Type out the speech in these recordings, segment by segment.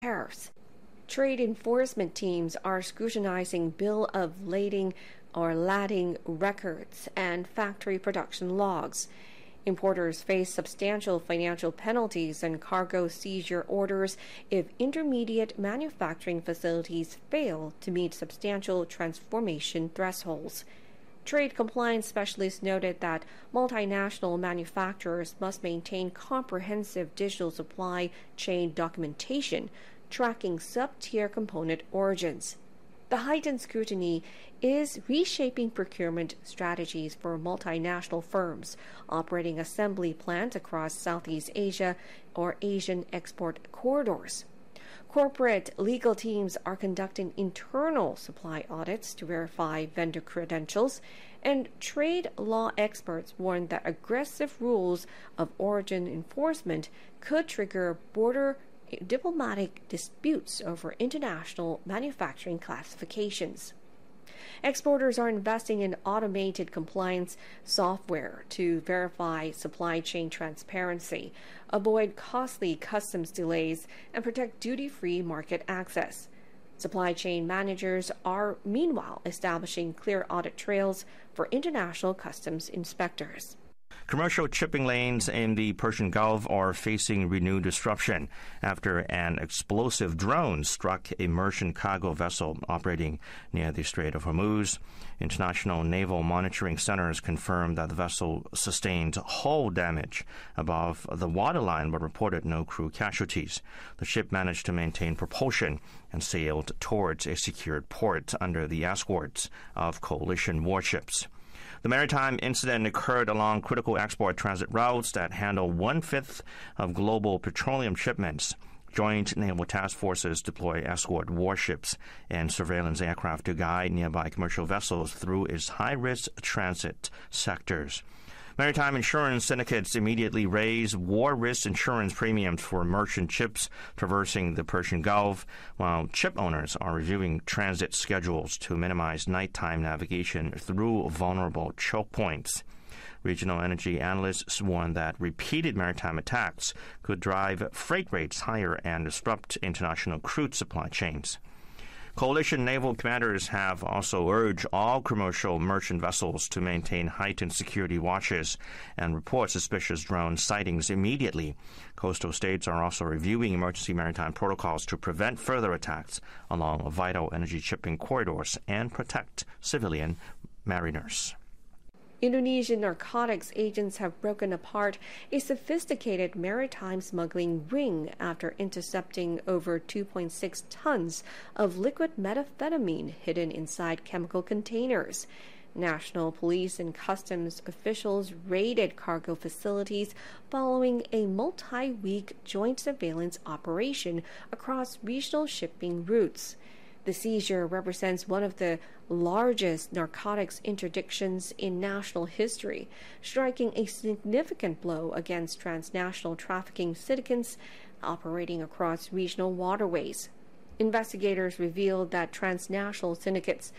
tariffs. Trade enforcement teams are scrutinizing bill of lading or lading records and factory production logs. Importers face substantial financial penalties and cargo seizure orders if intermediate manufacturing facilities fail to meet substantial transformation thresholds. Trade compliance specialists noted that multinational manufacturers must maintain comprehensive digital supply chain documentation, tracking sub-tier component origins. The heightened scrutiny is reshaping procurement strategies for multinational firms operating assembly plants across Southeast Asia or Asian export corridors. Corporate legal teams are conducting internal supply audits to verify vendor credentials, and trade law experts warn that aggressive rules of origin enforcement could trigger border diplomatic disputes over international manufacturing classifications. Exporters are investing in automated compliance software to verify supply chain transparency, avoid costly customs delays, and protect duty-free market access. Supply chain managers are meanwhile establishing clear audit trails for international customs inspectors. Commercial shipping lanes in the Persian Gulf are facing renewed disruption after an explosive drone struck a merchant cargo vessel operating near the Strait of Hormuz. International Naval Monitoring Centers confirmed that the vessel sustained hull damage above the waterline but reported no crew casualties. The ship managed to maintain propulsion and sailed towards a secured port under the escorts of coalition warships. The maritime incident occurred along critical export transit routes that handle one-fifth of global petroleum shipments. Joint naval task forces deploy escort warships and surveillance aircraft to guide nearby commercial vessels through its high-risk transit sectors. Maritime insurance syndicates immediately raise war risk insurance premiums for merchant ships traversing the Persian Gulf, while ship owners are reviewing transit schedules to minimize nighttime navigation through vulnerable choke points. Regional energy analysts warn that repeated maritime attacks could drive freight rates higher and disrupt international crude supply chains. Coalition naval commanders have also urged all commercial merchant vessels to maintain heightened security watches and report suspicious drone sightings immediately. Coastal states are also reviewing emergency maritime protocols to prevent further attacks along vital energy shipping corridors and protect civilian mariners. Indonesian narcotics agents have broken apart a sophisticated maritime smuggling ring after intercepting over 2.6 tons of liquid methamphetamine hidden inside chemical containers. National police and customs officials raided cargo facilities following a multi-week joint surveillance operation across regional shipping routes. The seizure represents one of the largest narcotics interdictions in national history, striking a significant blow against transnational trafficking syndicates operating across regional waterways. Investigators revealed that transnational syndicates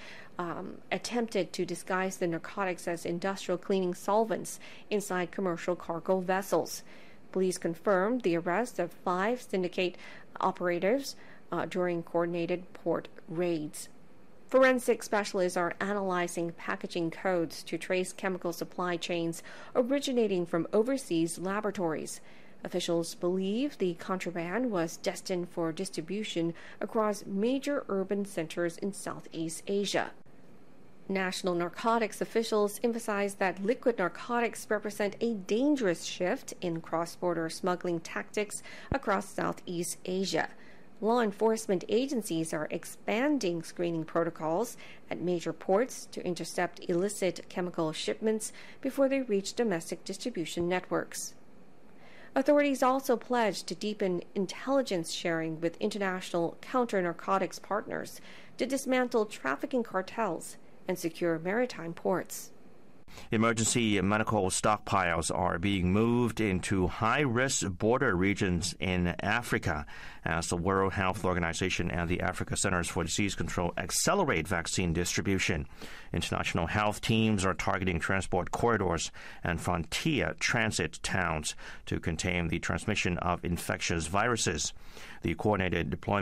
attempted to disguise the narcotics as industrial cleaning solvents inside commercial cargo vessels. Police confirmed the arrest of 5 syndicate operators during coordinated port raids. Forensic specialists are analyzing packaging codes to trace chemical supply chains originating from overseas laboratories. Officials believe the contraband was destined for distribution across major urban centers in Southeast Asia. National narcotics officials emphasize that liquid narcotics represent a dangerous shift in cross-border smuggling tactics across Southeast Asia. Law enforcement agencies are expanding screening protocols at major ports to intercept illicit chemical shipments before they reach domestic distribution networks. Authorities also pledged to deepen intelligence sharing with international counter-narcotics partners to dismantle trafficking cartels and secure maritime ports. Emergency medical stockpiles are being moved into high-risk border regions in Africa as the World Health Organization and the Africa Centers for Disease Control accelerate vaccine distribution. International health teams are targeting transport corridors and frontier transit towns to contain the transmission of infectious viruses. The coordinated deployment